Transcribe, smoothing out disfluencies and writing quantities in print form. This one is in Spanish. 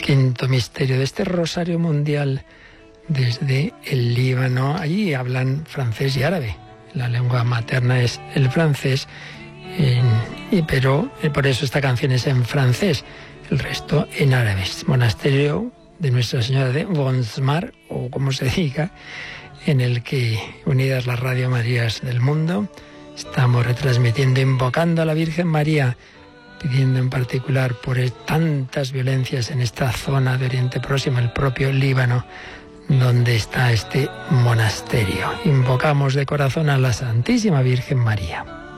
quinto misterio de este rosario mundial desde el Líbano. Allí hablan francés y árabe. La lengua materna es el francés, pero por eso esta canción es en francés, el resto en árabe. Monasterio de Nuestra Señora de Bonsmar, o como se diga, en el que, unidas las Radio Marías del mundo, estamos retransmitiendo, invocando a la Virgen María, pidiendo en particular por tantas violencias en esta zona de Oriente Próximo, el propio Líbano, donde está este monasterio. Invocamos de corazón a la Santísima Virgen María.